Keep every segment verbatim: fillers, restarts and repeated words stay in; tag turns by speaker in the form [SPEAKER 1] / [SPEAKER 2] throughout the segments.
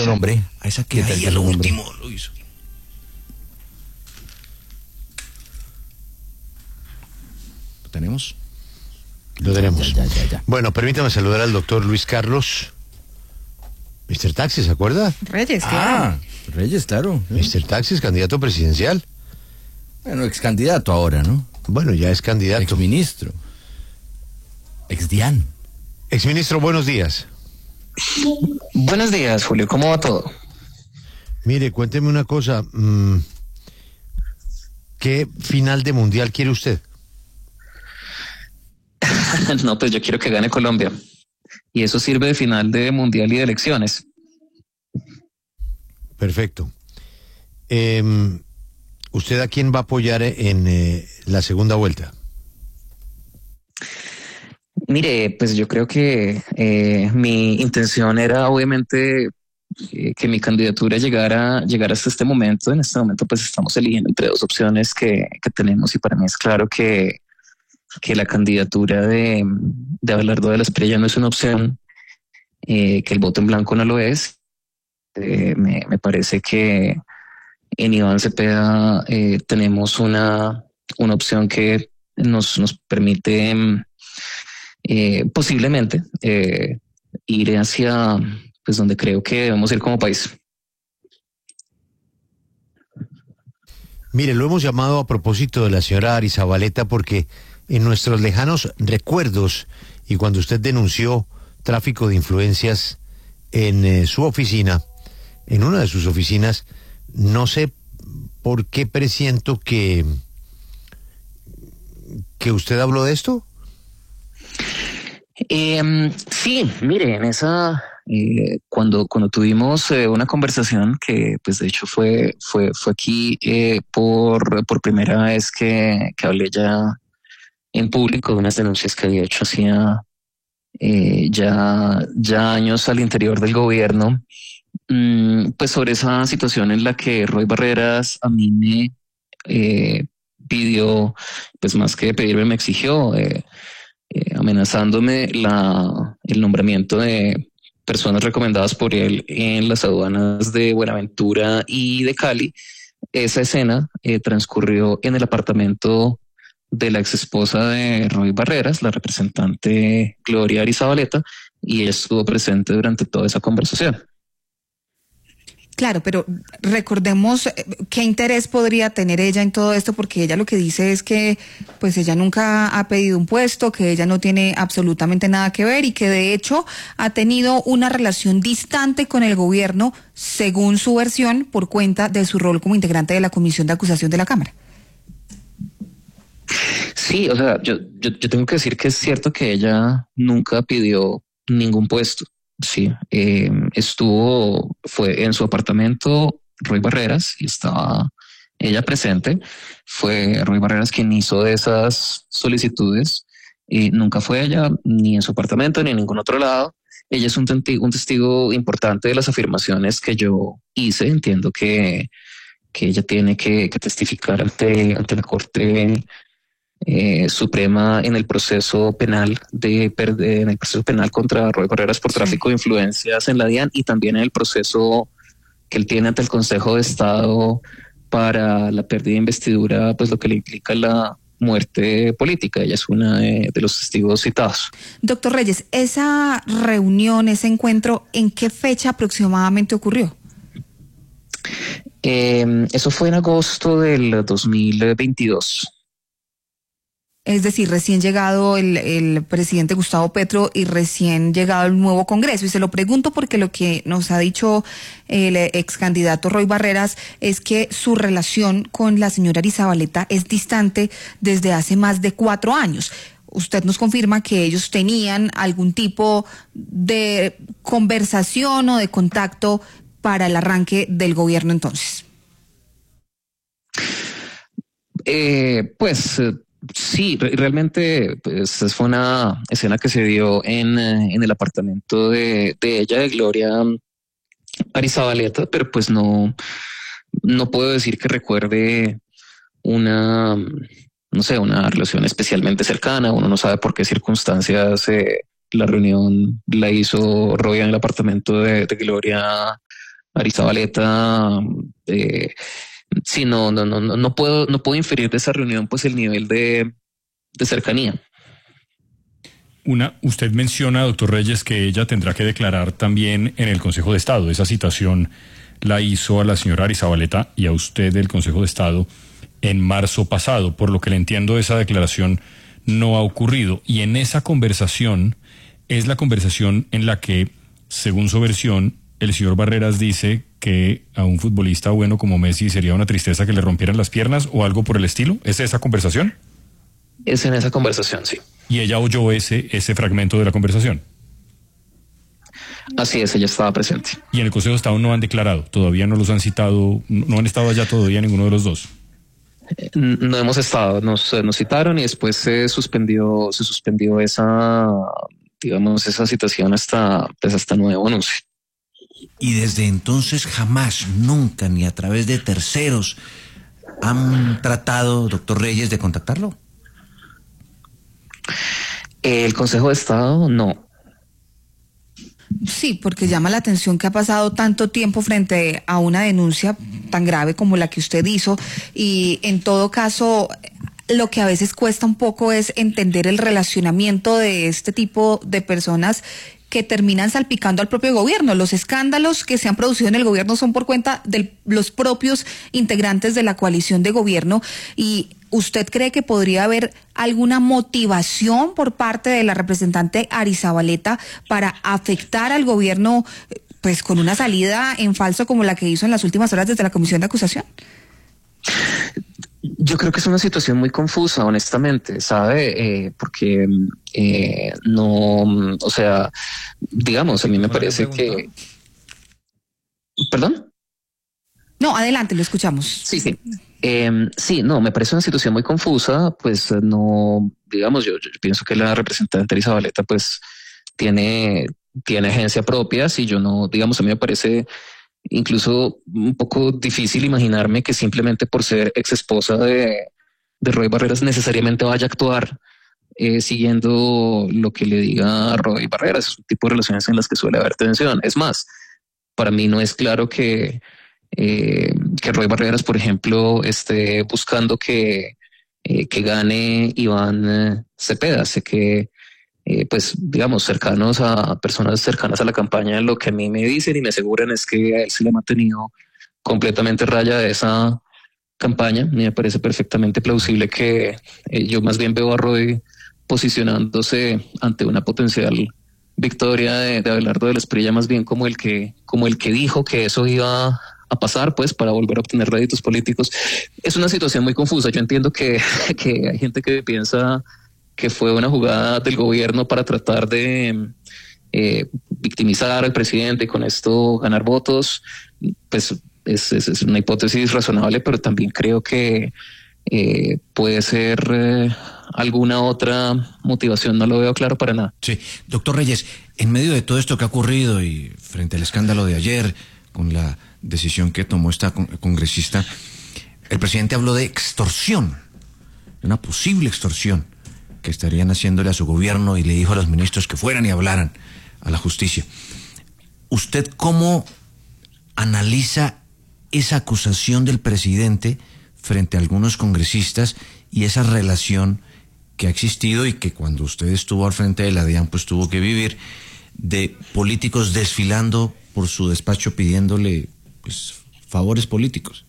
[SPEAKER 1] nombre.
[SPEAKER 2] A esa que ahí a lo último lo hizo. ¿Lo tenemos?
[SPEAKER 3] Lo tenemos.
[SPEAKER 2] Ya, ya, ya, ya.
[SPEAKER 3] Bueno, permítame saludar al doctor Luis Carlos. mister Taxi, ¿se acuerda?
[SPEAKER 1] Reyes,
[SPEAKER 2] Ah,
[SPEAKER 1] claro.
[SPEAKER 2] Reyes, claro.
[SPEAKER 3] mister Taxi es candidato presidencial.
[SPEAKER 2] Bueno, ex candidato ahora, ¿no?
[SPEAKER 3] Bueno, ya es candidato.
[SPEAKER 2] Ex ministro. Ex Dian.
[SPEAKER 3] Exministro, buenos días.
[SPEAKER 4] Buenos días, Julio. ¿Cómo va todo?
[SPEAKER 3] Mire, cuénteme una cosa. mmm, ¿Qué final de mundial quiere usted?
[SPEAKER 4] No, pues yo quiero que gane Colombia. Y eso sirve de final de mundial y de elecciones.
[SPEAKER 3] Perfecto. Eh, ¿Usted a quién va a apoyar en eh, la segunda vuelta?
[SPEAKER 4] Mire, pues yo creo que eh, mi intención era obviamente eh, que mi candidatura llegara, llegara hasta este momento. En este momento pues estamos eligiendo entre dos opciones que, que tenemos y para mí es claro que, que la candidatura de, de Abelardo de la Espriella no es una opción, eh, que el voto en blanco no lo es. Eh, me, me parece que en Iván Cepeda eh, tenemos una, una opción que nos, nos permite eh, posiblemente eh, ir hacia pues donde creo que debemos ir como país.
[SPEAKER 3] Mire, lo hemos llamado a propósito de la señora Arizabaleta porque en nuestros lejanos recuerdos y cuando usted denunció tráfico de influencias en eh, su oficina, en una de sus oficinas, no sé por qué presiento que que usted habló de esto.
[SPEAKER 4] Eh, sí, mire, en esa eh, cuando cuando tuvimos eh, una conversación que, pues, de hecho fue fue fue aquí eh, por por primera vez que, que hablé ya en público de unas denuncias que había hecho hacía eh, ya ya años al interior del gobierno. Pues sobre esa situación en la que Roy Barreras a mí me eh, pidió, pues más que pedirme, me exigió, eh, eh, amenazándome la, el nombramiento de personas recomendadas por él en las aduanas de Buenaventura y de Cali. Esa escena eh, transcurrió en el apartamento de la ex esposa de Roy Barreras, la representante Gloria Arizabaleta, y ella estuvo presente durante toda esa conversación.
[SPEAKER 1] Claro, pero recordemos qué interés podría tener ella en todo esto, porque ella lo que dice es que pues ella nunca ha pedido un puesto, que ella no tiene absolutamente nada que ver y que de hecho ha tenido una relación distante con el gobierno, según su versión, por cuenta de su rol como integrante de la Comisión de Acusación de la Cámara.
[SPEAKER 4] Sí, o sea, yo, yo, yo tengo que decir que es cierto que ella nunca pidió ningún puesto. Sí, eh, estuvo, fue en su apartamento Roy Barreras y estaba ella presente. Fue Roy Barreras quien hizo esas solicitudes y nunca fue ella ni en su apartamento ni en ningún otro lado. Ella es un, tenti- un testigo importante de las afirmaciones que yo hice. Entiendo que, que ella tiene que, que testificar ante, ante la Corte Eh, Suprema en el proceso penal de, de en el proceso penal contra Roy Barreras por tráfico de influencias en la DIAN y también en el proceso que él tiene ante el Consejo de Estado para la pérdida de investidura, pues lo que le implica la muerte política. Ella es una de, de los testigos citados.
[SPEAKER 1] Doctor Reyes, esa reunión, ese encuentro, ¿en qué fecha aproximadamente ocurrió?
[SPEAKER 4] Eh, eso fue en agosto del dos mil veintidós.
[SPEAKER 1] Es decir, recién llegado el, el presidente Gustavo Petro y recién llegado el nuevo Congreso. Y se lo pregunto porque lo que nos ha dicho el ex candidato Roy Barreras es que su relación con la señora Arizabaleta es distante desde hace más de cuatro años. Usted nos confirma que ellos tenían algún tipo de conversación o de contacto para el arranque del gobierno entonces.
[SPEAKER 4] Eh, pues... Sí, re- realmente pues, fue una escena que se dio en, en el apartamento de, de ella, de Gloria Arizabaleta, pero pues no, no puedo decir que recuerde una, no sé, una relación especialmente cercana. Uno no sabe por qué circunstancias eh, la reunión la hizo Roy en el apartamento de, de Gloria Arizabaleta, eh, sí, no, no, no, no puedo, no puedo inferir de esa reunión pues el nivel de, de cercanía.
[SPEAKER 5] Una, usted menciona, doctor Reyes, que ella tendrá que declarar también en el Consejo de Estado. Esa citación la hizo a la señora Arizabaleta y a usted del Consejo de Estado en marzo pasado. Por lo que le entiendo, esa declaración no ha ocurrido. Y en esa conversación es la conversación en la que, según su versión, el señor Barreras dice que a un futbolista bueno como Messi sería una tristeza que le rompieran las piernas o algo por el estilo. ¿Es esa conversación?
[SPEAKER 4] Es en esa conversación, sí.
[SPEAKER 5] ¿Y ella oyó ese, ese fragmento de la conversación?
[SPEAKER 4] Así es, ella estaba presente.
[SPEAKER 5] ¿Y en el Consejo de Estado no han declarado? ¿Todavía no los han citado? ¿No han estado allá todavía ninguno de los dos?
[SPEAKER 4] Eh, no hemos estado, nos, nos citaron y después se suspendió, se suspendió esa, digamos, esa citación hasta, pues hasta nuevo anuncio.
[SPEAKER 6] Y desde entonces jamás, nunca, ni a través de terceros, ¿han tratado, doctor Reyes, de contactarlo?
[SPEAKER 4] El Consejo de Estado, no.
[SPEAKER 1] Sí, porque llama la atención que ha pasado tanto tiempo frente a una denuncia tan grave como la que usted hizo, y en todo caso lo que a veces cuesta un poco es entender el relacionamiento de este tipo de personas que terminan salpicando al propio gobierno. Los escándalos que se han producido en el gobierno son por cuenta de los propios integrantes de la coalición de gobierno. ¿Y usted cree que podría haber alguna motivación por parte de la representante Arizabaleta para afectar al gobierno, pues con una salida en falso como la que hizo en las últimas horas desde la comisión de acusación?
[SPEAKER 4] Yo creo que es una situación muy confusa, honestamente, ¿sabe? Eh, porque eh, no, o sea, digamos, a mí me parece que... ¿Perdón?
[SPEAKER 1] No, adelante, lo escuchamos.
[SPEAKER 4] Sí, sí. Eh, sí, no, me parece una situación muy confusa, pues no, digamos, yo, yo pienso que la representante Arizabaleta pues tiene, tiene agencia propia, si yo no, digamos, a mí me parece incluso un poco difícil imaginarme que simplemente por ser ex esposa de, de Roy Barreras necesariamente vaya a actuar eh, siguiendo lo que le diga a Roy Barreras. Es un tipo de relaciones en las que suele haber tensión. Es más, para mí no es claro que, eh, que Roy Barreras, por ejemplo, esté buscando que, eh, que gane Iván eh, Cepeda. Sé que Eh, pues digamos, cercanos a personas cercanas a la campaña, lo que a mí me dicen y me aseguran es que a él se le ha mantenido completamente raya de esa campaña. Me parece perfectamente plausible que eh, yo más bien veo a Roy posicionándose ante una potencial victoria de, de Abelardo de la Espriella, más bien como el que, como el que dijo que eso iba a pasar, pues, para volver a obtener réditos políticos. Es una situación muy confusa. Yo entiendo que, que hay gente que piensa que fue una jugada del gobierno para tratar de eh, victimizar al presidente y con esto ganar votos. Pues es, es, es una hipótesis razonable, pero también creo que eh, puede ser eh, alguna otra motivación. No lo veo claro para nada.
[SPEAKER 6] Sí, doctor Reyes, en medio de todo esto que ha ocurrido y frente al escándalo de ayer, con la decisión que tomó esta congresista, el presidente habló de extorsión, de una posible extorsión que estarían haciéndole a su gobierno, y le dijo a los ministros que fueran y hablaran a la justicia. ¿Usted cómo analiza esa acusación del presidente frente a algunos congresistas y esa relación que ha existido y que cuando usted estuvo al frente de la DIAN pues tuvo que vivir, de políticos desfilando por su despacho pidiéndole pues favores políticos?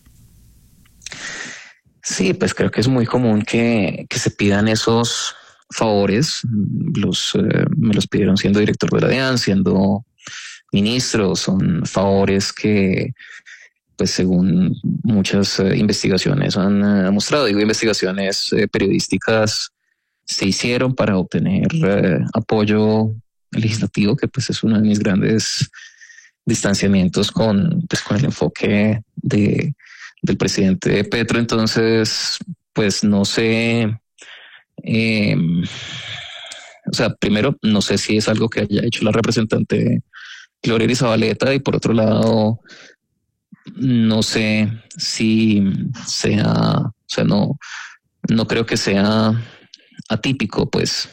[SPEAKER 4] Sí, pues creo que es muy común que, que se pidan esos favores. Los eh, me los pidieron siendo director de la DIAN, siendo ministro. Son favores que, pues según muchas eh, investigaciones han eh, mostrado, digo investigaciones eh, periodísticas, se hicieron para obtener eh, apoyo legislativo, que pues es uno de mis grandes distanciamientos con, pues, con el enfoque de, del presidente Petro. Entonces, pues no sé. Eh, o sea, primero, no sé si es algo que haya hecho la representante Gloria Arizabaleta, y por otro lado, no sé si sea, o sea, no, no creo que sea atípico, pues.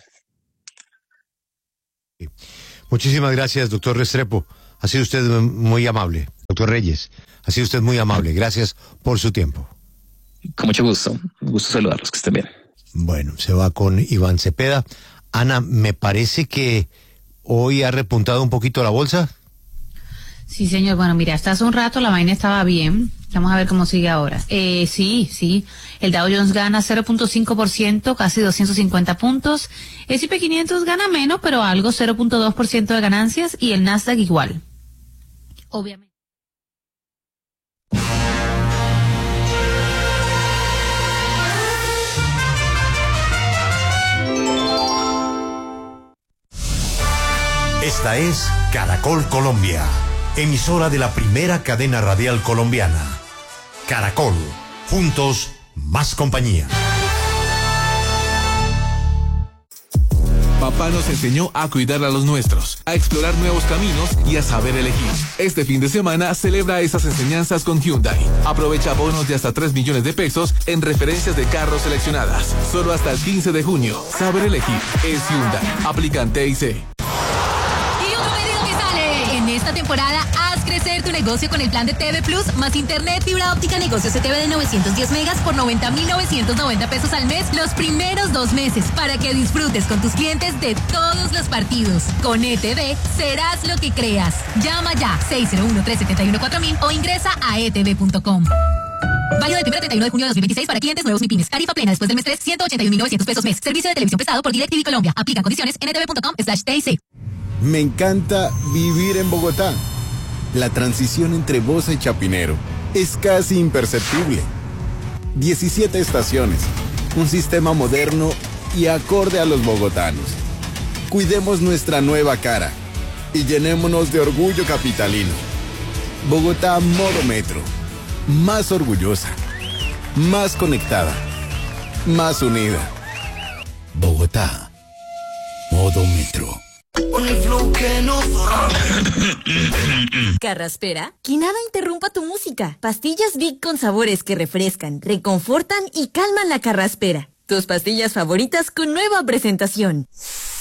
[SPEAKER 3] Muchísimas gracias, doctor Restrepo. Ha sido usted muy amable. Doctor Doctor Reyes, ha sido usted muy amable. Gracias por su tiempo.
[SPEAKER 4] Con mucho gusto. Un gusto saludarlos, que estén bien.
[SPEAKER 3] Bueno, se va con Iván Cepeda. Ana, me parece que hoy ha repuntado un poquito la bolsa.
[SPEAKER 7] Sí, señor. Bueno, mira, hasta hace un rato la vaina estaba bien. Vamos a ver cómo sigue ahora. Eh, sí, sí. El Dow Jones gana cero punto cinco por ciento, casi doscientos cincuenta puntos. El ese y pe quinientos gana menos, pero algo, cero punto dos por ciento de ganancias. Y el Nasdaq igual. Obviamente.
[SPEAKER 8] Esta es Caracol Colombia, emisora de la primera cadena radial colombiana. Caracol, juntos, más compañía.
[SPEAKER 9] Papá nos enseñó a cuidar a los nuestros, a explorar nuevos caminos y a saber elegir. Este fin de semana celebra esas enseñanzas con Hyundai. Aprovecha bonos de hasta tres millones de pesos en referencias de carros seleccionadas. Solo hasta el quince de junio. Saber elegir es Hyundai. Aplican T I C.
[SPEAKER 10] En esta temporada, haz crecer tu negocio con el plan de T V Plus más internet fibra óptica negocio C T V de novecientos diez megas por noventa mil novecientos noventa pesos al mes los primeros dos meses para que disfrutes con tus clientes de todos los partidos. Con E T V serás lo que creas. Llama ya seis cero uno, tres siete uno, cuatro mil o ingresa a e t v punto com. Válido del primero al treinta y uno de junio de dos mil veintiséis para clientes nuevos MIPYMES. Tarifa plena después del mes tres, ciento ochenta y un mil novecientos pesos mes. Servicio de televisión prestado por DirecTV Colombia. Aplican condiciones en e t v punto com slash t i c.
[SPEAKER 11] Me encanta vivir en Bogotá. La transición entre Bosa y Chapinero es casi imperceptible. diecisiete estaciones, un sistema moderno y acorde a los bogotanos. Cuidemos nuestra nueva cara y llenémonos de orgullo capitalino. Bogotá modo metro. Más orgullosa, más conectada, más unida.
[SPEAKER 8] Bogotá, modo metro.
[SPEAKER 12] Con el flow que nos
[SPEAKER 10] Carraspera, que nada interrumpa tu música. Pastillas Big con sabores que refrescan, reconfortan y calman la carraspera. Tus pastillas favoritas con nueva presentación.